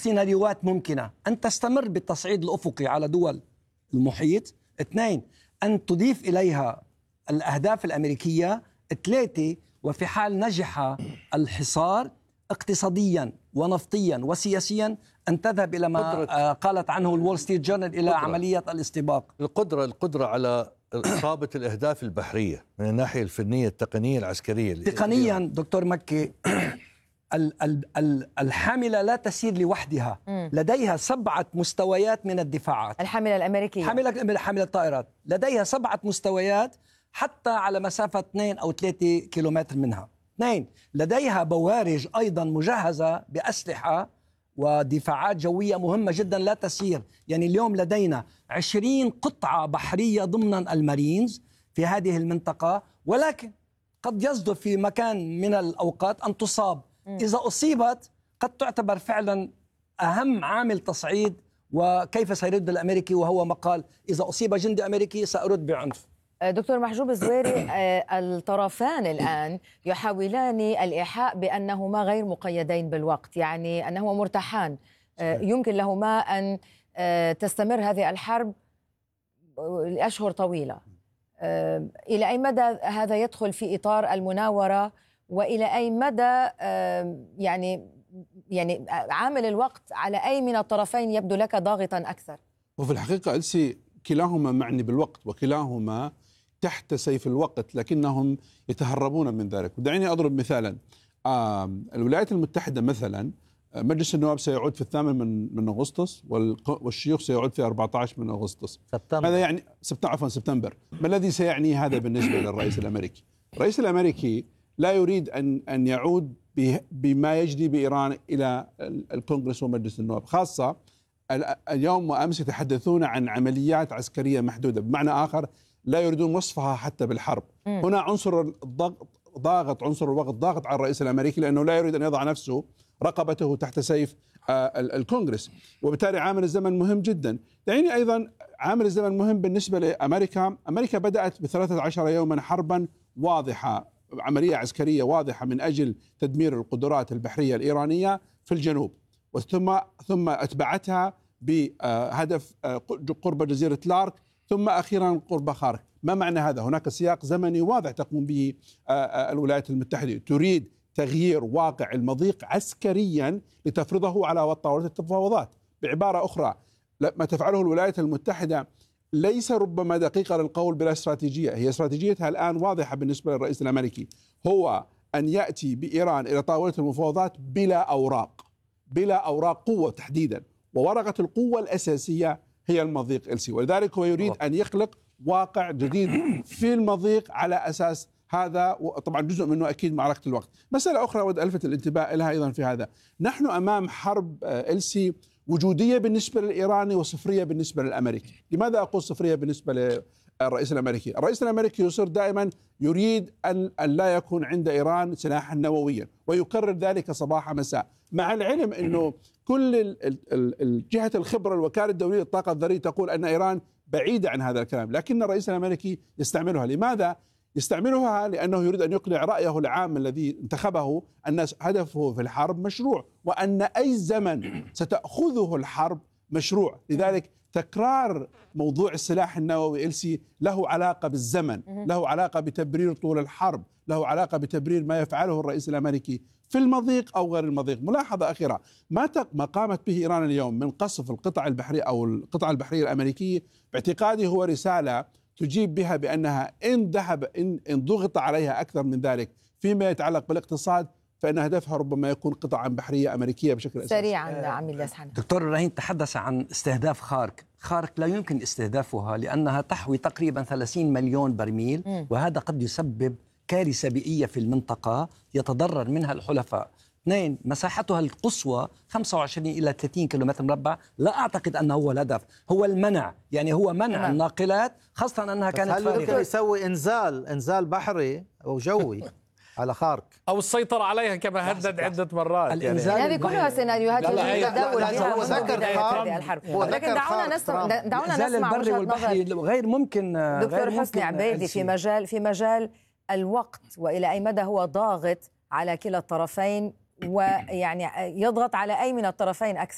سيناريوهات ممكنة: أن تستمر بالتصعيد الأفقي على دول المحيط، 2 أن تضيف إليها الأهداف الأمريكية، 3 وفي حال نجح الحصار اقتصاديا ونفطيا وسياسيا أن تذهب إلى ما قالت عنه الول ستريت جورنال إلى عملية الاستباق. القدرة على إصابة الأهداف البحرية من الناحية الفنية التقنية العسكرية. تقنيا دكتور مكي الحاملة لا تسير لوحدها، لديها 7 مستويات من الدفاعات. الحاملة الأمريكية، حاملة الطائرات لديها 7 مستويات حتى على مسافة 2 أو 3 كيلومتر منها. 2 لديها بوارج أيضا مجهزة بأسلحة ودفاعات جوية مهمة جدا لا تسير. يعني اليوم لدينا 20 قطعة بحرية ضمن المارينز في هذه المنطقة، ولكن قد يصدر في مكان من الأوقات أن تصاب. إذا أصيبت قد تعتبر فعلا أهم عامل تصعيد وكيف سيرد الأمريكي، وهو مقال: إذا أصيب جندي أمريكي سأرد بعنف. دكتور محجوب الزويري، الطرفان الآن يحاولان الإيحاء بأنهما غير مقيدين بالوقت، يعني أنهما مرتاحان، يمكن لهما أن تستمر هذه الحرب لأشهر طويلة. إلى أي مدى هذا يدخل في إطار المناورة، وإلى أي مدى يعني عامل الوقت على أي من الطرفين يبدو لك ضاغطا أكثر؟ وفي الحقيقة ألسي كلاهما معني بالوقت، وكلاهما تحت سيف الوقت، لكنهم يتهربون من ذلك. ودعيني أضرب مثالا. الولايات المتحدة مثلا مجلس النواب سيعود في 8 من أغسطس، والشيوخ سيعود في 14 من أغسطس. هذا يعني سبتمبر. ما الذي سيعني هذا بالنسبة للرئيس الأمريكي؟ الرئيس الأمريكي لا يريد أن يعود بما يجري بإيران إلى الكونغرس ومجلس النواب، خاصة اليوم وأمس يتحدثون عن عمليات عسكرية محدودة، بمعنى آخر لا يريدون وصفها حتى بالحرب. هنا عنصر الضغط، عنصر الوقت ضاغط على الرئيس الأمريكي، لأنه لا يريد أن يضع نفسه رقبته تحت سيف الكونغرس، وبالتالي عامل الزمن مهم جدا. دعيني أيضا عامل الزمن مهم بالنسبة لأمريكا. أمريكا بدأت ب13 يوما حربا واضحة، عملية عسكرية واضحة من أجل تدمير القدرات البحرية الإيرانية في الجنوب، ثم أتبعتها بهدف قرب جزيرة لارك، ثم أخيرا قرب خارك. ما معنى هذا؟ هناك سياق زمني واضح تقوم به الولايات المتحدة، تريد تغيير واقع المضيق عسكريا لتفرضه على طاولة التفاوضات. بعبارة أخرى، ما تفعله الولايات المتحدة ليس ربما دقيقة للقول بلا استراتيجية، هي استراتيجيتها الآن واضحة بالنسبة للرئيس الأمريكي، هو أن يأتي بإيران إلى طاولة المفاوضات بلا أوراق قوة تحديدا، وورقة القوة الأساسية هي المضيق إلسي، ولذلك هو يريد أن يخلق واقع جديد في المضيق على أساس هذا. طبعا جزء منه أكيد معركة الوقت. مسألة أخرى أود ألفت الانتباه لها أيضا في هذا: نحن أمام حرب إلسي وجودية بالنسبة للإيراني وصفرية بالنسبة للأمريكي. لماذا أقول صفرية بالنسبة للرئيس الأمريكي؟ الرئيس الأمريكي يصر دائما يريد أن لا يكون عند إيران سلاحا نوويا، ويكرر ذلك صباح مساء، مع العلم أنه كل الجهة الخبرة الوكالة الدولية للطاقة الذرية تقول أن إيران بعيدة عن هذا الكلام، لكن الرئيس الأمريكي يستعملها. لماذا يستعملها؟ لأنه يريد أن يقنع رأيه العام الذي انتخبه أن هدفه في الحرب مشروع، وأن أي زمن ستأخذه الحرب مشروع. لذلك تكرار موضوع السلاح النووي إلسي له علاقة بالزمن، له علاقة بتبرير طول الحرب، له علاقة بتبرير ما يفعله الرئيس الأمريكي في المضيق أو غير المضيق. ملاحظة أخيرة: ما قامت به إيران اليوم من قصف القطع البحرية أو القطع البحرية الأمريكية باعتقادي هو رسالة تجيب بها بأنها إن ضغط عليها أكثر من ذلك فيما يتعلق بالاقتصاد، فإن هدفها ربما يكون قطعا بحرية أمريكية بشكل أساسي. سريعا عمي الياسحن. دكتور رهين تحدث عن استهداف خارك لا يمكن استهدافها لأنها تحوي تقريبا 30 مليون برميل، وهذا قد يسبب كارثة بيئية في المنطقة يتضرر منها الحلفاء. 2 مساحتها القصوى 25 إلى 30 كيلومتر مربع. لا أعتقد أنه هو الهدف، هو المنع، يعني هو منع الناقلات، خاصة أنها كانت هل يمكن يسوي إنزال بحري أو جوي على خارك أو السيطرة عليها كما هدد عدة مرات؟ الإنزال هذه كلها سيناريوهات يجب التداول بها منذ بداية الحرب. لكن دعونا نسمع وجهة نظر غير ممكن دكتور حسني عبيدي في مجال الوقت، وإلى أي مدى هو ضاغط على كلا الطرفين، ويعني يضغط على أي من الطرفين أكثر؟